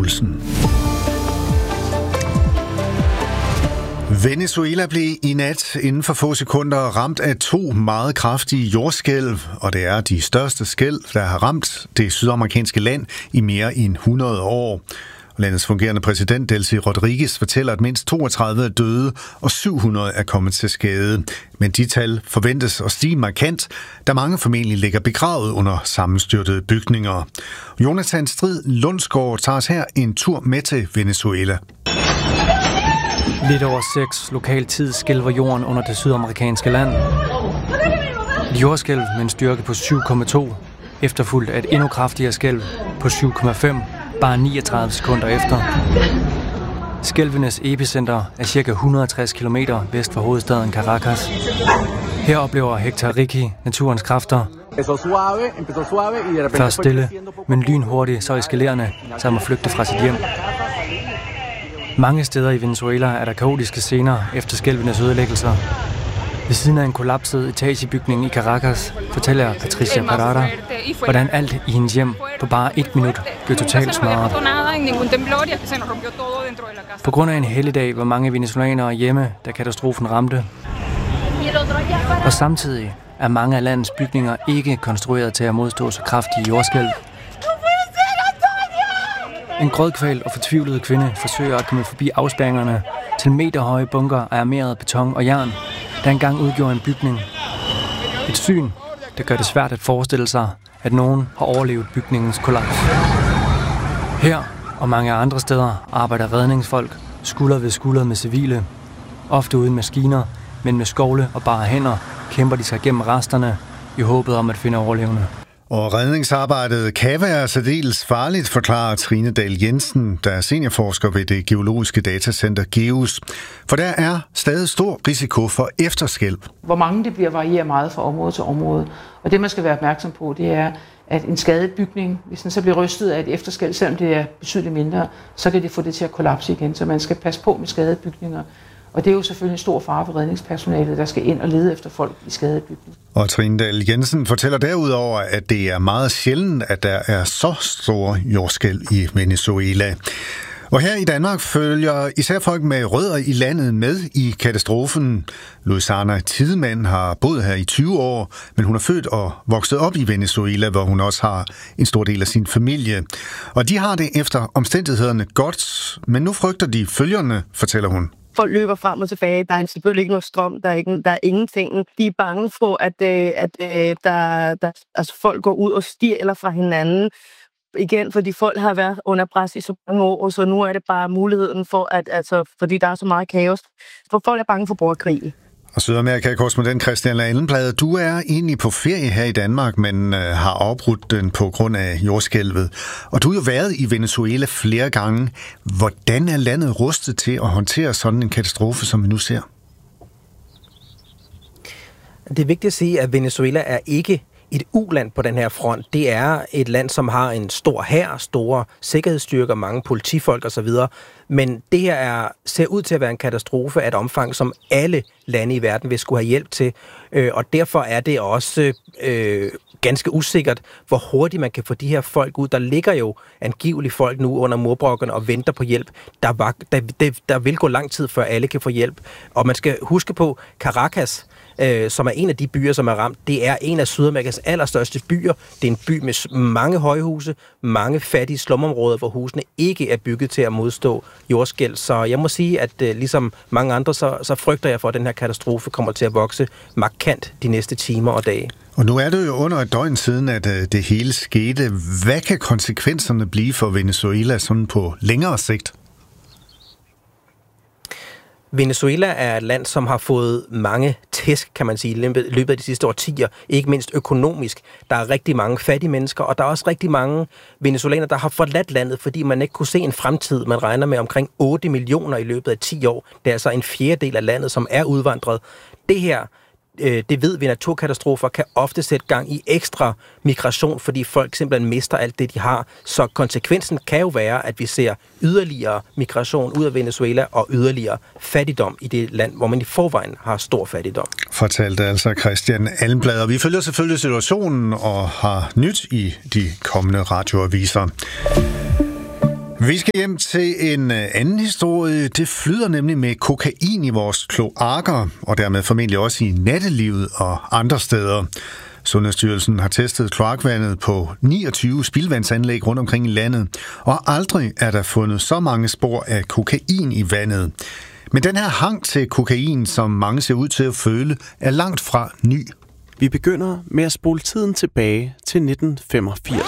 Olsen. Venezuela blev i nat inden for få sekunder ramt af 2 meget kraftige jordskælv, og det er de største skælv, der har ramt det sydamerikanske land i mere end 100 år. Landets fungerende præsident Delcy Rodriguez fortæller, at mindst 32 er døde og 700 er kommet til skade. Men de tal forventes at stige markant, da mange formentlig ligger begravet under sammenstyrtede bygninger. Jonathan Strid Lundsgaard tager os her en tur med til Venezuela. Lidt over 6 lokal tid skælver jorden under det sydamerikanske land. Et jordskælv med en styrke på 7,2, efterfulgt af et endnu kraftigere skælv på 7,5, bare 39 sekunder efter. Skælvenes epicenter er ca. 160 km vest for hovedstaden Caracas. Her oplever Hector Ricky naturens kræfter. Først stille, men lynhurtigt så eskalerende, så han må flygte fra sit hjem. Mange steder i Venezuela er der kaotiske scener efter skælvenes ødelæggelser. Ved siden af en kollapset etagebygning i Caracas fortæller Patricia Parada, hvordan alt i hendes hjem på bare 1 minut blev totalt smadret. På grund af en helligdag var mange venezuelanere hjemme, da katastrofen ramte. Og samtidig er mange af landets bygninger ikke konstrueret til at modstå så kraftige jordskælv. En grødkvalt og fortvivlet kvinde forsøger at komme forbi afspærringerne til meterhøje bunker af armeret beton og jern, der engang udgjorde en bygning. Et syn, der gør det svært at forestille sig, at nogen har overlevet bygningens kollaps. Her og mange andre steder arbejder redningsfolk skulder ved skulder med civile. Ofte uden maskiner, men med skovle og bare hænder kæmper de sig gennem resterne i håbet om at finde overlevende. Og redningsarbejdet kan være særdeles farligt, forklarer Trine Dahl Jensen, der er seniorforsker ved det geologiske datacenter GEUS. For der er stadig stor risiko for efterskælv. Hvor mange det bliver varierer meget fra område til område. Og det, man skal være opmærksom på, det er, at en skadet bygning, hvis den så bliver rystet af et efterskælv, selvom det er betydeligt mindre, så kan det få det til at kollapse igen. Så man skal passe på med skadede bygninger. Og det er jo selvfølgelig en stor fare for redningspersonalet, der skal ind og lede efter folk i skadede bygninger. Og Trine Dahl Jensen fortæller derudover, at det er meget sjældent, at der er så store jordskælv i Venezuela. Og her i Danmark følger især folk med rødder i landet med i katastrofen. Louisana Tidemann har boet her i 20 år, men hun er født og vokset op i Venezuela, hvor hun også har en stor del af sin familie. Og de har det efter omstændighederne godt, men nu frygter de følgerne, fortæller hun. Folk løber frem og tilbage. Der er selvfølgelig ikke noget strøm. Der er ingenting. De er bange for, at folk går ud og stjæler fra hinanden. Igen, fordi folk har været under pres i så mange år, så nu er det bare muligheden for, fordi der er så meget kaos. For folk er bange for borgerkrig. Og Sydamerika-korrespondent Christian Allenblad, du er egentlig på ferie her i Danmark, men har afbrudt den på grund af jordskælvet. Og du har jo været i Venezuela flere gange. Hvordan er landet rustet til at håndtere sådan en katastrofe, som vi nu ser? Det er vigtigt at sige, at Venezuela er ikke et uland på den her front. Det er et land, som har en stor hær, store sikkerhedsstyrker, mange politifolk osv. Men det her ser ud til at være en katastrofe af et omfang, som alle lande i verden vil skulle have hjælp til. Og derfor er det også ganske usikkert, hvor hurtigt man kan få de her folk ud. Der ligger jo angiveligt folk nu under murbrokkerne og venter på hjælp. Der vil gå lang tid, før alle kan få hjælp. Og man skal huske på, Caracas, som er en af de byer, som er ramt, det er en af Sydamerikas allerstørste byer. Det er en by med mange højhuse, mange fattige slumområder, hvor husene ikke er bygget til at modstå jordskælv. Så jeg må sige, at ligesom mange andre, så frygter jeg for, at den her katastrofe kommer til at vokse markant de næste timer og dage. Og nu er det jo under et døgn siden, at det hele skete. Hvad kan konsekvenserne blive for Venezuela sådan på længere sigt? Venezuela er et land, som har fået mange tæsk, kan man sige, i løbet af de sidste årtier, ikke mindst økonomisk. Der er rigtig mange fattige mennesker, og der er også rigtig mange venezuelanere, der har forladt landet, fordi man ikke kunne se en fremtid. Man regner med omkring 8 millioner i løbet af 10 år. Det er altså en fjerdedel af landet, som er udvandret. Det her, det ved vi, naturkatastrofer kan ofte sætte gang i ekstra migration, fordi folk simpelthen mister alt det, de har. Så konsekvensen kan jo være, at vi ser yderligere migration ud af Venezuela og yderligere fattigdom i det land, hvor man i forvejen har stor fattigdom. Fortalte altså Christian Allenblad, og vi følger selvfølgelig situationen og har nyt i de kommende radioaviser. Vi skal hjem til en anden historie. Det flyder nemlig med kokain i vores kloakker, og dermed formentlig også i nattelivet og andre steder. Sundhedsstyrelsen har testet kloakvandet på 29 spildevandsanlæg rundt omkring i landet, og aldrig er der fundet så mange spor af kokain i vandet. Men den her hang til kokain, som mange ser ud til at føle, er langt fra ny. Vi begynder med at spole tiden tilbage til 1985.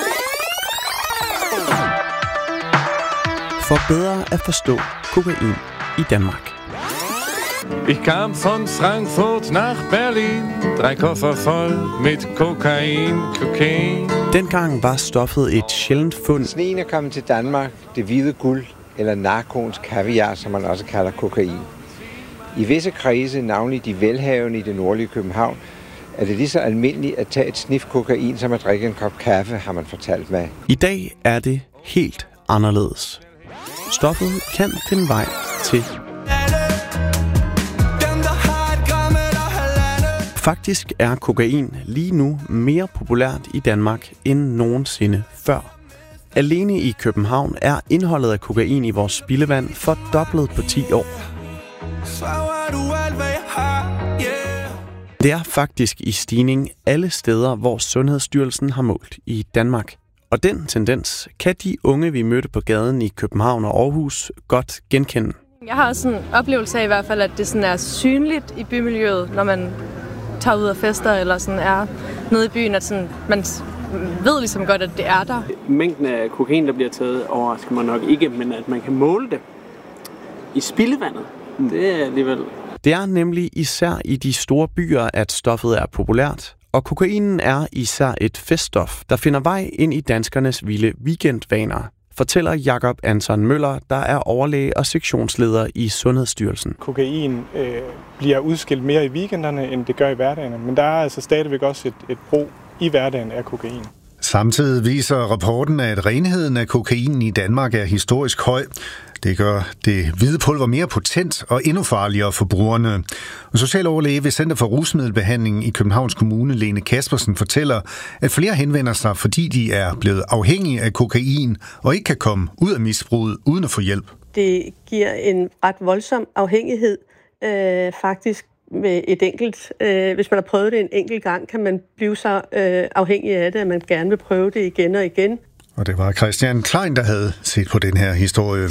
For bedre at forstå kokain i Danmark. Ich kam von Frankfurt nach Berlin, 3 Koffer voll mit kokain. Dengang var stoffet et sjældent fund. Sneen er kommet til Danmark, det hvide guld, eller narkons kaviar, som man også kalder kokain. I visse kredse, navnlig de velhavende i det nordlige København, er det lige så almindeligt at tage et snif kokain, som at drikke en kop kaffe, har man fortalt mig. I dag er det helt anderledes. Stoffet kan finde vej til. Faktisk er kokain lige nu mere populært i Danmark end nogensinde før. Alene i København er indholdet af kokain i vores spildevand fordoblet på 10 år. Det er faktisk i stigning alle steder, hvor Sundhedsstyrelsen har målt i Danmark. Og den tendens kan de unge, vi mødte på gaden i København og Aarhus, godt genkende. Jeg har sådan en oplevelse af i hvert fald, at det sådan er synligt i bymiljøet, når man tager ud og fester eller sådan er nede i byen, at sådan, man ved ligesom godt, at det er der. Mængden af kokain, der bliver taget, overrasker mig nok ikke, men at man kan måle det i spildevandet, det er alligevel. Det er nemlig især i de store byer, at stoffet er populært, og kokainen er især et feststof, der finder vej ind i danskernes vilde weekendvaner, fortæller Jakob Anton Møller, der er overlæge og sektionsleder i Sundhedsstyrelsen. Kokain bliver udskilt mere i weekenderne, end det gør i hverdagen, men der er altså stadigvæk også et brug i hverdagen af kokain. Samtidig viser rapporten, at renheden af kokain i Danmark er historisk høj. Det gør det hvide pulver mere potent og endnu farligere for brugerne. Og socialoverlæge ved Center for Rusmiddelbehandling i Københavns Kommune, Lene Kaspersen, fortæller, at flere henvender sig, fordi de er blevet afhængige af kokain og ikke kan komme ud af misbruget uden at få hjælp. Det giver en ret voldsom afhængighed, faktisk med et enkelt. Hvis man har prøvet det en enkelt gang, kan man blive så afhængig af det, at man gerne vil prøve det igen og igen. Og det var Christian Klein, der havde set på den her historie.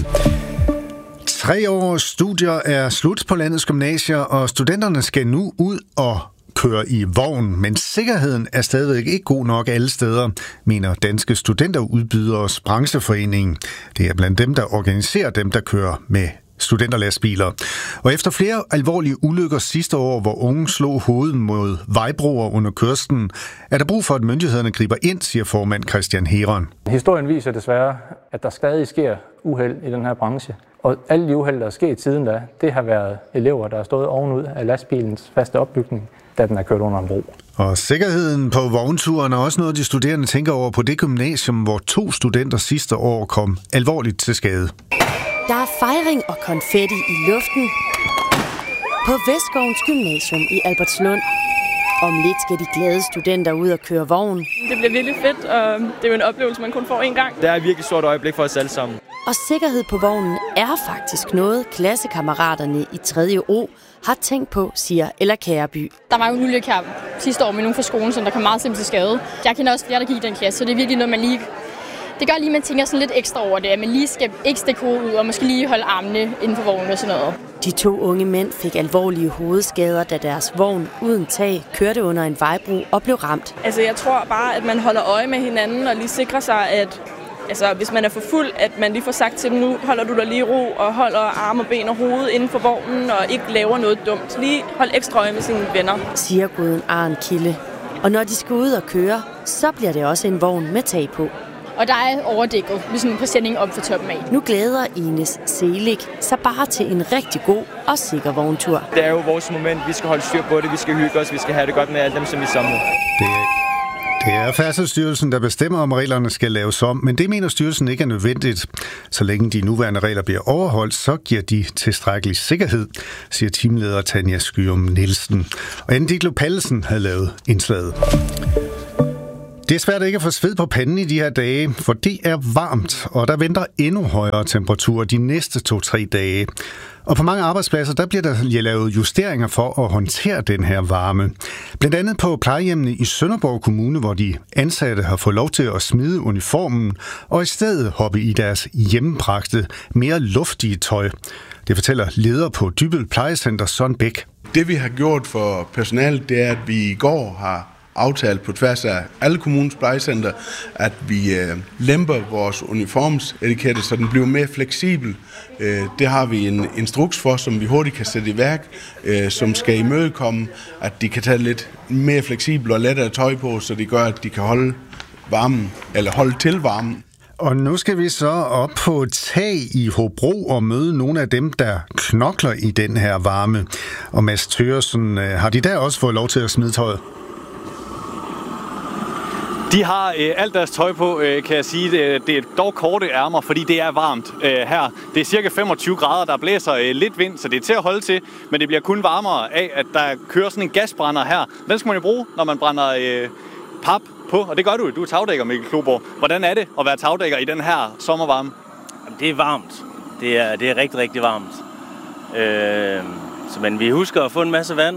3 års studier er slut på landets gymnasier, og studenterne skal nu ud og køre i vogn, men sikkerheden er stadigvæk ikke god nok alle steder, mener Danske Studenterudbyderes brancheforening. Det er blandt dem, der organiserer dem, der kører med studenterlastbiler. Og efter flere alvorlige ulykker sidste år, hvor unge slog hovedet mod vejbroer under kørslen, er der brug for, at myndighederne griber ind, siger formand Christian Heron. Historien viser desværre, at der stadig sker uheld i den her branche. Og alle de uheld, der er sket siden da, det har været elever, der har stået ovenud af lastbilens faste opbygning, da den er kørt under en bro. Og sikkerheden på vognturen er også noget, de studerende tænker over på det gymnasium, hvor 2 studenter sidste år kom alvorligt til skade. Der er fejring og konfetti i luften på Vestgårdens Gymnasium i Albertslund. Om lidt skal de glade studenter ud og køre vogn. Det bliver virkelig fedt, og det er jo en oplevelse, man kun får én gang. Det er et virkelig stort øjeblik for os alle sammen. Og sikkerhed på vognen er faktisk noget, klassekammeraterne i 3. O har tænkt på, siger Ella Kæreby. Der var jo en ulykke her sidste år med nogen fra skolen, som der kom meget simpelt til skade. Jeg kender også flere, der gik i den klasse, så det er virkelig noget, man lige... Det gør lige, at man tænker sådan lidt ekstra over det, at man lige skal ikke stikke hovedet ud og måske lige holde armene inden for vognen og sådan noget. De 2 unge mænd fik alvorlige hovedskader, da deres vogn uden tag kørte under en vejbro og blev ramt. Altså jeg tror bare, at man holder øje med hinanden og lige sikrer sig, at hvis man er for fuld, at man lige får sagt til dem, nu holder du dig lige i ro og holder arme og ben og hoved inden for vognen og ikke laver noget dumt. Lige hold ekstra øje med sine venner, siger Guden Arne Kilde. Og når de skal ud og køre, så bliver det også en vogn med tag på. Og der er overdækket med sådan en præsending op for toppen af. Nu glæder Ines Selig sig bare til en rigtig god og sikker vogntur. Det er jo vores moment. Vi skal holde styr på det. Vi skal hygge os. Vi skal have det godt med alle dem, som vi samler. Det er Færdselsstyrelsen, der bestemmer, om reglerne skal laves om, men det mener styrelsen ikke er nødvendigt. Så længe de nuværende regler bliver overholdt, så giver de tilstrækkelig sikkerhed, siger teamleder Tanja Skyum Nielsen. Og Anne Ditlev Pallesen havde lavet indslaget. Det er svært ikke at få sved på panden i de her dage, for det er varmt, og der venter endnu højere temperaturer de næste 2-3 dage. Og på mange arbejdspladser, der bliver der lavet justeringer for at håndtere den her varme. Blandt andet på plejehjemmene i Sønderborg Kommune, hvor de ansatte har fået lov til at smide uniformen og i stedet hoppe i deres hjemmebragte, mere luftige tøj. Det fortæller leder på Dybbøl Plejecenter, Søren Bæk. Det vi har gjort for personalet, det er, at vi i går har aftalt på tværs af alle kommunens plejecenter, at vi lemper vores uniformsetikette, så den bliver mere fleksibel. Det har vi en instruks for, som vi hurtigt kan sætte i værk, som skal imødekomme, at de kan tage lidt mere fleksibel og lettere tøj på, så det gør, at de kan holde varmen, eller holde til varmen. Og nu skal vi så op på tag i Hobro og møde nogle af dem, der knokler i den her varme. Og Mads Thøgersen, har de der også fået lov til at smide tøjet? De har alt deres tøj på, kan jeg sige. Det er dog korte ærmer, fordi det er varmt her. Det er cirka 25 grader, der blæser lidt vind, så det er til at holde til. Men det bliver kun varmere af, at der kører sådan en gasbrænder her. Den skal man jo bruge, når man brænder pap på. Og det gør du. Du er tagdækker, Mikkel Kloborg. Hvordan er det at være tagdækker i den her sommervarme? Jamen, det er varmt. Det er rigtig, rigtig varmt. Men vi husker at få en masse vand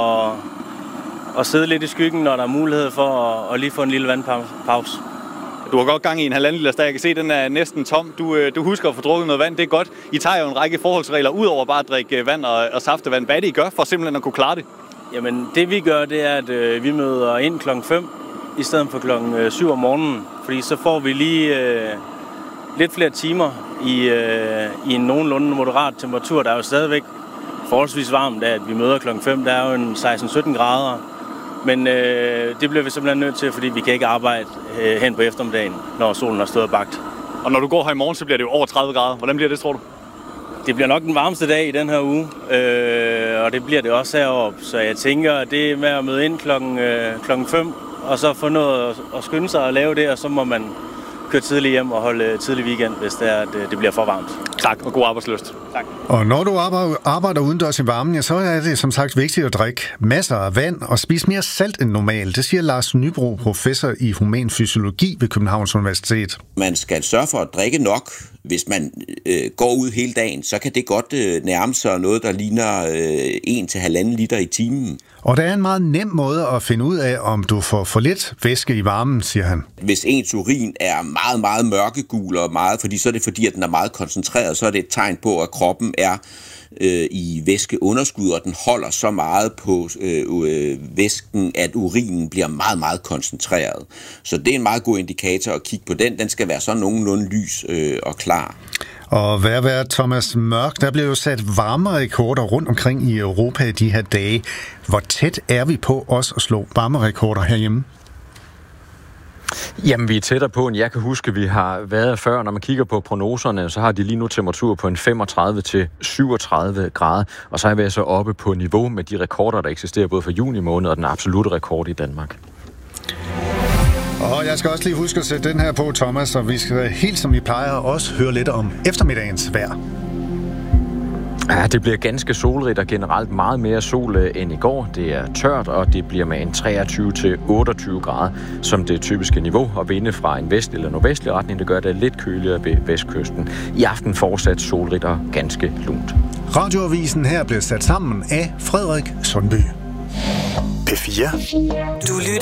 og sidde lidt i skyggen, når der er mulighed for at lige få en lille vandpause. Du har godt gang i en 1,5 liters, der jeg kan se, den er næsten tom. Du husker at få drukket noget vand, det er godt. I tager jo en række forholdsregler, udover bare at drikke vand og saftevand. Hvad er det, I gør for simpelthen at kunne klare det? Jamen, det vi gør, det er, at vi møder ind klokken 5 i stedet for klokken 7 om morgenen. Fordi så får vi lige lidt flere timer i en nogenlunde moderat temperatur. Der er jo stadigvæk forholdsvis varmt, at vi møder klokken 5. Der er jo en 16-17 grader. Men det bliver vi simpelthen nødt til, fordi vi kan ikke arbejde hen på eftermiddagen, når solen har stået og bagt. Og når du går her i morgen, så bliver det jo over 30 grader. Hvordan bliver det, tror du? Det bliver nok den varmeste dag i den her uge, og det bliver det også heroppe. Så jeg tænker, at det med at møde ind klokken 5, og så få noget at skynde sig og lave det, og så må man køre tidligt hjem og holde tidlig weekend, hvis det er, at det bliver for varmt. Tak, og god arbejdslyst. Tak. Og når du arbejder udendørs i varmen, ja, så er det som sagt vigtigt at drikke masser af vand og spise mere salt end normalt. Det siger Lars Nybro, professor i human fysiologi ved Københavns Universitet. Man skal sørge for at drikke nok. Hvis man går ud hele dagen, så kan det godt nærme sig noget, der ligner 1-1,5 liter i timen. Og der er en meget nem måde at finde ud af, om du får for lidt væske i varmen, siger han. Hvis ens urin er meget, meget mørkegul og meget, så er det fordi, at den er meget koncentreret, så er det et tegn på, at kroppen er i væskeunderskud, og den holder så meget på væsken, at urinen bliver meget, meget koncentreret. Så det er en meget god indikator at kigge på den. Den skal være sådan nogenlunde lys og klar. Og hvad Thomas Mørk, der bliver jo sat varmerekorder rundt omkring i Europa de her dage. Hvor tæt er vi på os at slå varmerekorder herhjemme? Jamen, vi er tættere på, end jeg kan huske, vi har været før. Når man kigger på prognoserne, så har de lige nu temperatur på en 35-37 grader, og så er vi altså oppe på niveau med de rekorder, der eksisterer både for juni måned og den absolutte rekord i Danmark. Og jeg skal også lige huske at sætte den her på, Thomas, og vi skal helt som vi plejer også høre lidt om eftermiddagens vejr. Ja, det bliver ganske solrigt og generelt meget mere sol end i går. Det er tørt, og det bliver med en 23-28 grader som det typiske niveau. Og vinde fra en vest- eller nordvestlig retning, det gør det lidt køligere ved vestkysten. I aften fortsat solrigt og ganske lunt. Radioavisen her blev sat sammen af Frederik Sundby. P4. Du lytter